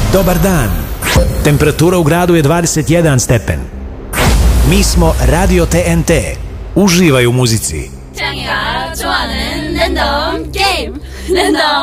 Dobar dan. Temperatura u gradu je 21 stepen. Mi smo Radio TNT. Uživaj u muzici. 짱이가 좋아하는 랜덤 게임 랜덤